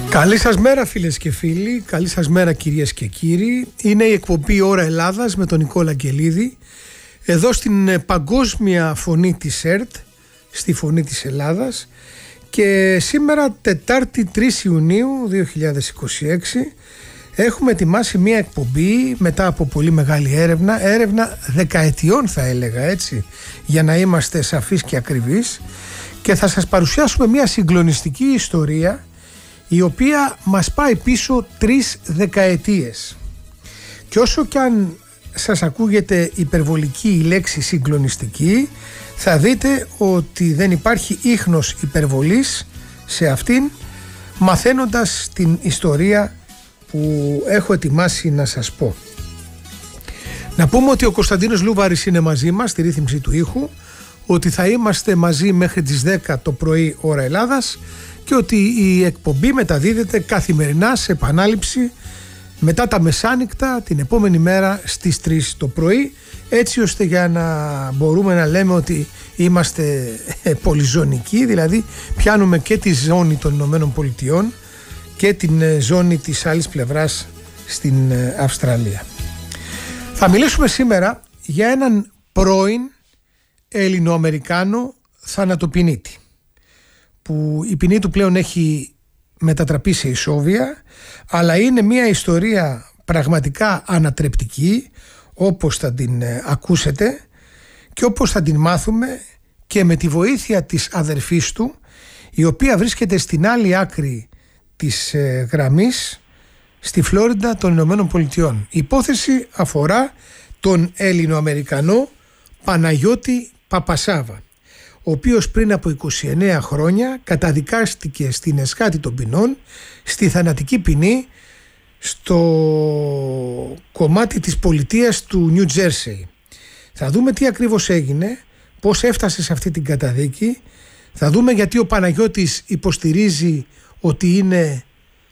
Καλή σας μέρα φίλες και φίλοι, καλή σας μέρα κυρίες και κύριοι. Είναι η εκπομπή Ώρα Ελλάδας με τον Νικόλα Αγγελίδη, εδώ στην παγκόσμια φωνή της ΕΡΤ, στη Φωνή της Ελλάδας, και σήμερα Τετάρτη 3 Ιουνίου 2026 έχουμε ετοιμάσει μια εκπομπή μετά από πολύ μεγάλη έρευνα δεκαετιών θα έλεγα, έτσι, για να είμαστε σαφείς και ακριβείς, και θα σας παρουσιάσουμε μια συγκλονιστική ιστορία η οποία μας πάει πίσω 3 δεκαετίες. Και όσο κι αν σας ακούγεται υπερβολική η λέξη συγκλονιστική, θα δείτε ότι δεν υπάρχει ίχνος υπερβολής σε αυτήν, μαθαίνοντας την ιστορία που έχω ετοιμάσει να σας πω. Να πούμε ότι ο Κωνσταντίνος Λούβαρης είναι μαζί μας στη ρύθμιση του ήχου, ότι θα είμαστε μαζί μέχρι τις 10 το πρωί ώρα Ελλάδας και ότι η εκπομπή μεταδίδεται καθημερινά σε επανάληψη μετά τα μεσάνυχτα την επόμενη μέρα στις 3 το πρωί, έτσι ώστε για να μπορούμε να λέμε ότι είμαστε πολυζωνικοί, δηλαδή πιάνουμε και τη ζώνη των Ηνωμένων Πολιτειών και την ζώνη της άλλης πλευράς στην Αυστραλία. Θα μιλήσουμε σήμερα για έναν πρώην Ελληνοαμερικάνο θανατοποινήτη, που η ποινή του πλέον έχει μετατραπεί σε ισόβια, αλλά είναι μια ιστορία πραγματικά ανατρεπτική, όπως θα την ακούσετε και όπως θα την μάθουμε και με τη βοήθεια της αδερφής του, η οποία βρίσκεται στην άλλη άκρη της γραμμής, στη Φλόριντα των Ηνωμένων Πολιτειών. Η υπόθεση αφορά τον Ελληνοαμερικανό Παναγιώτη Παπασάβα, ο οποίος πριν από 29 χρόνια καταδικάστηκε στην εσχάτη των ποινών στη θανατική ποινή στο κομμάτι της πολιτείας του Νιου Τζέρσεϊ. Θα δούμε τι ακριβώς έγινε, πώς έφτασε σε αυτή την καταδίκη, θα δούμε γιατί ο Παναγιώτης υποστηρίζει ότι είναι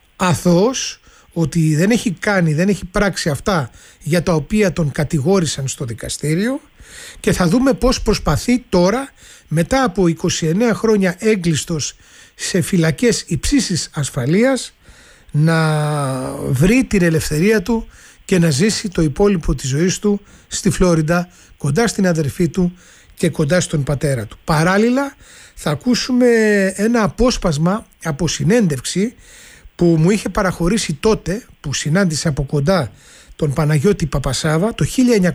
αθώος, ότι δεν έχει πράξει αυτά για τα οποία τον κατηγόρησαν στο δικαστήριο, και θα δούμε πώς προσπαθεί τώρα, μετά από 29 χρόνια έγκλειστος σε φυλακές υψίστης ασφαλείας, να βρει την ελευθερία του και να ζήσει το υπόλοιπο της ζωής του στη Φλόριντα, κοντά στην αδερφή του και κοντά στον πατέρα του. Παράλληλα θα ακούσουμε ένα απόσπασμα από συνέντευξη που μου είχε παραχωρήσει τότε που συνάντησα από κοντά τον Παναγιώτη Παπασάβα το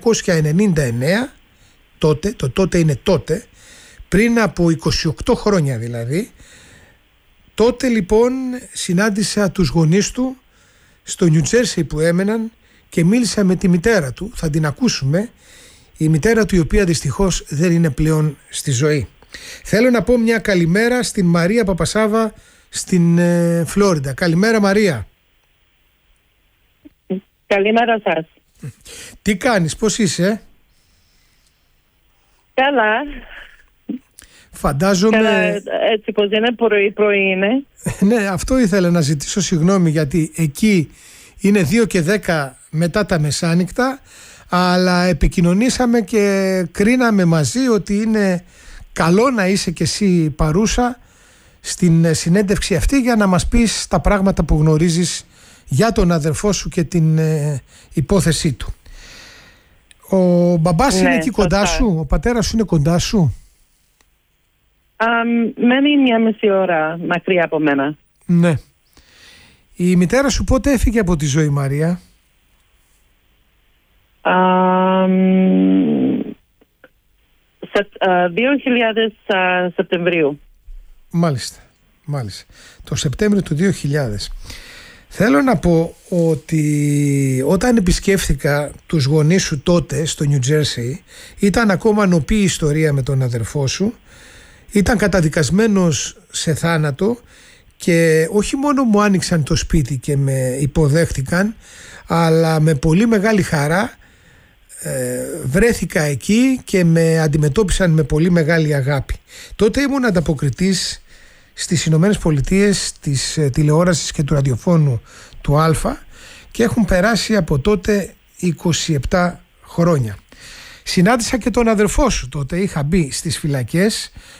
1999, τότε είναι τότε, πριν από 28 χρόνια δηλαδή. Τότε λοιπόν συνάντησα τους γονείς του στο Νιου Τζέρσεϊ που έμεναν και μίλησα με τη μητέρα του, θα την ακούσουμε, η μητέρα του η οποία δυστυχώς δεν είναι πλέον στη ζωή. Θέλω να πω μια καλημέρα στην Μαρία Παπασάβα στην Φλόριντα. Καλημέρα Μαρία. Καλημέρα σας. Τι κάνεις, πώς είσαι? Καλά. Φαντάζομαι... Καλά, έτσι πως είναι, πρωί είναι. Ναι, αυτό ήθελα να ζητήσω συγγνώμη, γιατί εκεί είναι 2 και 10 μετά τα μεσάνυχτα, αλλά επικοινωνήσαμε και κρίναμε μαζί ότι είναι καλό να είσαι και εσύ παρούσα στην συνέντευξη αυτή για να μας πεις τα πράγματα που γνωρίζεις για τον αδερφό σου και την υπόθεσή του. Ο μπαμπάς είναι εκεί κοντά σου, ο πατέρας σου είναι κοντά σου? Μένει 1,5 ώρα μακριά από μένα. Ναι. Η μητέρα σου πότε έφυγε από τη ζωή, Μαρία? 2000 Σεπτεμβρίου. Μάλιστα. Το Σεπτέμβριο του 2000. Θέλω να πω ότι όταν επισκέφθηκα τους γονείς σου τότε στο Νιου Τζέρσεϊ, ήταν ακόμα νοπή η ιστορία με τον αδερφό σου. Ήταν καταδικασμένος σε θάνατο και όχι μόνο μου άνοιξαν το σπίτι και με υποδέχτηκαν, αλλά με πολύ μεγάλη χαρά βρέθηκα εκεί και με αντιμετώπισαν με πολύ μεγάλη αγάπη. Τότε ήμουν ανταποκριτής στις Ηνωμένες Πολιτείες της τηλεόρασης και του ραδιοφώνου του Αλφα και έχουν περάσει από τότε 27 χρόνια. Συνάντησα και τον αδερφό σου τότε, είχα μπει στις φυλακές